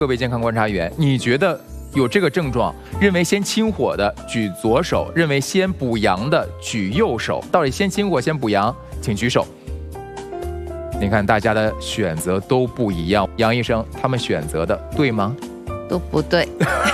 各位健康观察员，你觉得有这个症状，认为先清火的举左手，认为先补阳的举右手，到底先清火先补阳？请举手。你看大家的选择都不一样，杨医生他们选择的对吗？ 都不对。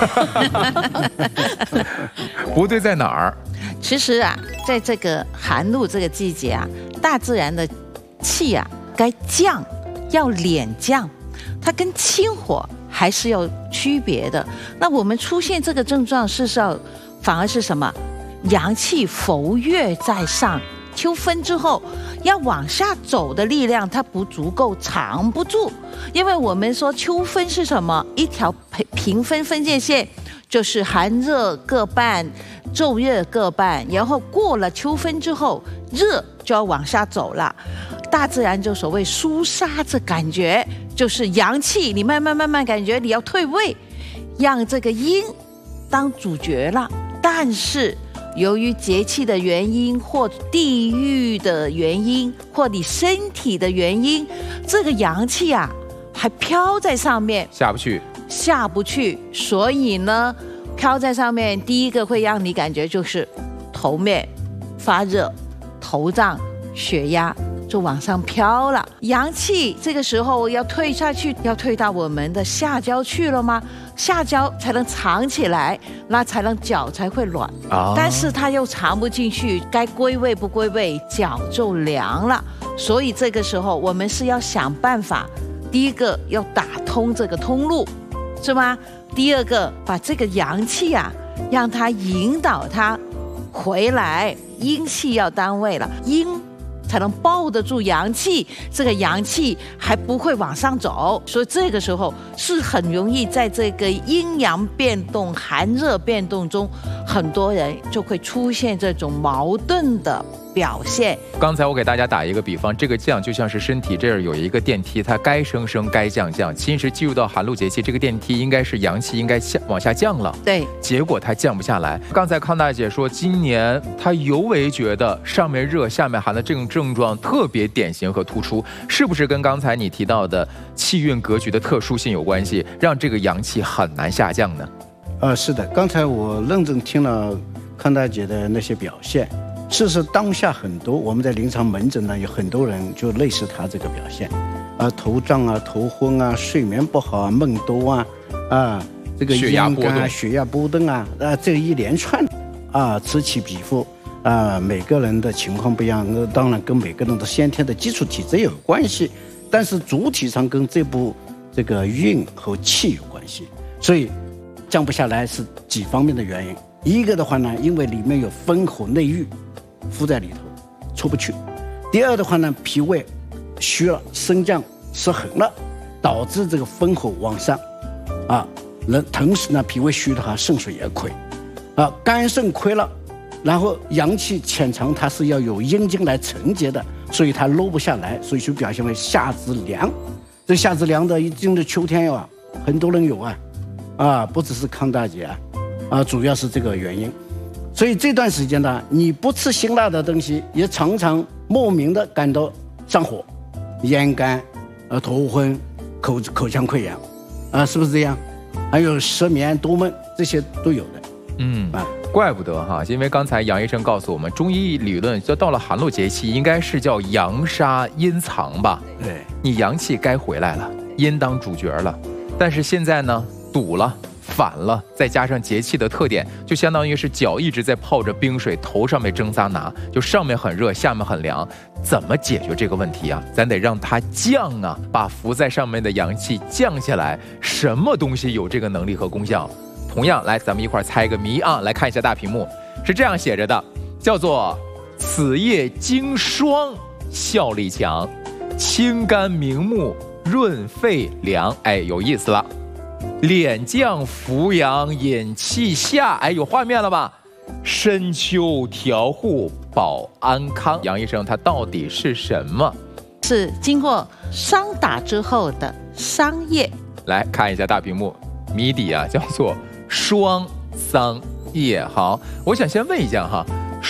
不对在哪儿？ 其实啊，在这个寒露这个季节啊，大自然的气啊该降，要敛降，它跟清火还是有区别的。那我们出现这个症状是说，反而是什么？阳气浮跃在上，秋分之后要往下走的力量它不足够，藏不住。因为我们说秋分是什么？一条平分分界线，就是寒热各半，昼夜各半，然后过了秋分之后，热就要往下走了。大自然就所谓肃杀这感觉，就是阳气你慢慢感觉你要退位，让这个阴当主角了。但是由于节气的原因，或地域的原因，或你身体的原因，这个阳气啊还飘在上面， 下不去。 所以呢，飘在上面，第一个会让你感觉就是头面发热、头胀、血压就往上飘了。阳气这个时候要退下去，要退到我们的下焦去了吗？下焦才能藏起来，那才能脚才会软。但是它又藏不进去，该归位不归位，脚就凉了。所以这个时候我们是要想办法，第一个要打通这个通路，是吗？第二个把这个阳气啊，让它引导它回来，阴气要当位了，阴才能抱得住阳气，这个阳气还不会往上走。所以这个时候是很容易在这个阴阳变动、寒热变动中，很多人就会出现这种矛盾的表现。 刚才我给大家打一个比方，这个降就像是身体这儿有一个电梯，它该升升该降降。其实进入到寒露节气，这个电梯应该是阳气应该往下降了， 对， 结果它降不下来。刚才康大姐说，今年她尤为觉得上面热下面寒的这种症状特别典型和突出，是不是跟刚才你提到的气运格局的特殊性有关系，让这个阳气很难下降呢？ 是的，刚才我认真听了康大姐的那些表现。事实当下很多我们在临床门诊呢，有很多人就类似他这个表现，头胀啊、头昏啊、睡眠不好啊、梦多啊，这个血压波动啊，这一连串此起彼伏每个人的情况不一样，当然跟每个人的先天的基础体质有关系，但是主体上跟这个运和气有关系，所以降不下来是几方面的原因。一个的话呢，因为里面有风火内郁附在里头，出不去。第二的话呢，脾胃虚了，升降失衡了，导致这个风火往上同时呢，脾胃虚的话，肾水也亏肝肾亏了，然后阳气潜藏，它是要有阴经来承接的，所以它搂不下来，所以就表现为下肢凉。这下肢凉的，一进入秋天很多人有不只是康大姐主要是这个原因。所以这段时间呢，你不吃辛辣的东西，也常常莫名的感到上火、咽干、头昏、口腔溃疡是不是这样？还有失眠、多梦，这些都有的。 怪不得哈，因为刚才杨医生告诉我们，中医理论就到了寒露节气，应该是叫阳杀阴藏吧？ 对， 你阳气该回来了，阴当主角了，但是现在呢，堵了。反了，再加上节气的特点，就相当于是脚一直在泡着冰水，头上面蒸桑拿，就上面很热，下面很凉。怎么解决这个问题啊？咱得让它降啊，把浮在上面的阳气降下来。什么东西有这个能力和功效？同样，来，咱们一块猜个谜来看一下大屏幕，是这样写着的，叫做“此叶经霜，效力强，清肝明目，润肺凉”。有意思了。敛降扶阳引气下，有画面了吧？深秋调护保安康。杨医生，它到底是什么？ 是经过霜打之后的桑叶。 来看一下大屏幕，谜底叫做霜桑叶。好，我想先问一下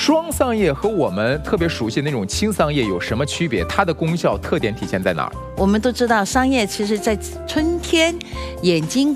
双桑叶和我们特别熟悉的那种青桑叶有什么区别？它的功效特点体现在哪儿？ 我们都知道，桑叶其实在春天眼睛